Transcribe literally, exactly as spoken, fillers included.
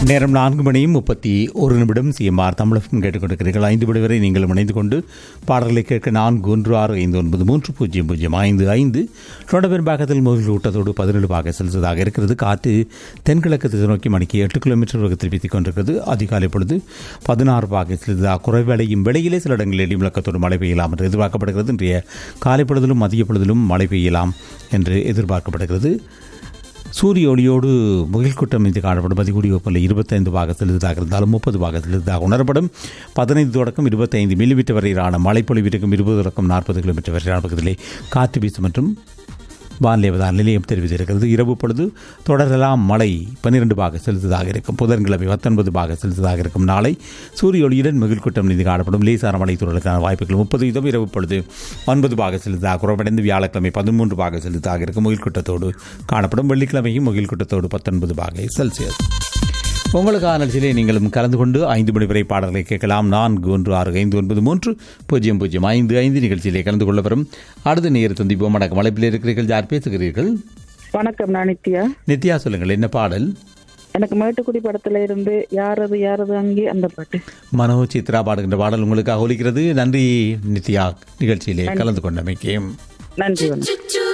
நேரம் நான்கு மணியும் முப்பத்தி ஒரு நிமிடம் சிஎம்ஆர் தமிழகம் கேட்டுக்கொண்டிருக்கிறீர்கள். ஐந்து மணி வரை நீங்கள் இணைந்து கொண்டு பாடல்களை கேட்க நான்கு ஒன்று ஆறு ஐந்து ஒன்பது மூன்று பூஜ்ஜியம் பூஜ்ஜியம் ஐந்து ஐந்து டொண்டபெர் பாகத்தில் முகில் ஊட்டத்தோடு பதினேழு பாக செல்சியஸாக இருக்கிறது. காற்று தென்கிழக்கு திசை நோக்கி மணிக்கு எட்டு கிலோமீட்டர் வேகத்தில் வீசிக் கொண்டிருக்கிறது. அதிகாலை பொழுது பதினாறு பாக செல்சியஸாக குறைவடையும் வேளையிலே சில இடங்களில் இடிமுழக்கத்தோடு மழை பெய்யலாம் என்று எதிர்பார்க்கப்படுகிறது. இன்றைய காலை பொழுதிலும் மதிய பொழுதிலும் மழை பெய்யலாம் என்று எதிர்பார்க்கப்படுகிறது. சூரிய ஒளியோடு முகில் கூட்டம் மீது காணப்படும். அதிகூடிய வெப்பநிலை இருபத்தைந்து பாக செலுத்ததாக இருந்தாலும் முப்பது பாக செலுத்ததாக உணரப்படும். பதினைந்து தொடக்கம் இருபத்தைந்து மில்லிமீட்டர் வரையிலான மழைப்பொழிவு இருக்கும். இருபது தொடக்கம் நாற்பது கிலோமீட்டர் வரையிலான பகுதியிலே காற்று வீசும் மற்றும் வானிலை ஆய்வு நிலையம் தெரிவித்திருக்கிறது. இரவு பொழுது தொடரலாம் மழை பன்னிரண்டு பாக செலுத்ததாக இருக்கும். புதன்கிழமை பத்தொன்பது பாக செலுத்ததாக இருக்கும். நாளை சூரிய ஒளியுடன் முகில் கூட்டம் மீது காணப்படும். லேசான மழை தொடர்கான வாய்ப்புகள் முப்பது வீதம். இரவு பொழுது ஒன்பது பாக செலுத்ததாக குறைவடைந்து வியாழக்கிழமை பதிமூன்று பாக செலுத்ததாக இருக்கும். முகில் கூட்டத்தோடு காணப்படும். வெள்ளிக்கிழமையும் முகில் கூட்டத்தோடு பத்தொன்பது பாக செல்சியஸ். உங்களுக்கான நிகழ்ச்சியிலே நீங்களும் கலந்து கொண்டு ஐந்து மணி வரை பாடல்களை கேட்கலாம். நான்கு ஒன்று ஆறு ஐந்து ஒன்பது மூன்று பூஜ்ஜியம் பூஜ்ஜியம் ஐந்து ஐந்து நிகழ்ச்சியிலே கலந்து கொள்ள வரும் அடுத்த நேர துண்டிப்போம். வணக்கம். அழைப்பில் இருக்கிறீர்கள். யார் பேசுகிறீர்கள்? வணக்கம், நான் நித்யா. நித்யா, சொல்லுங்கள், என்ன பாடல்? எனக்கு மேட்டுக்குடி படத்துல இருந்து யாரது யாரது அங்கே அந்த பாட்டு. மனோ சித்ரா பாடுகின்ற பாடல் உங்களுக்காக ஒலிக்கிறது. நன்றி நித்யா, நிகழ்ச்சியிலே கலந்து கொண்டமைக்கு நன்றி.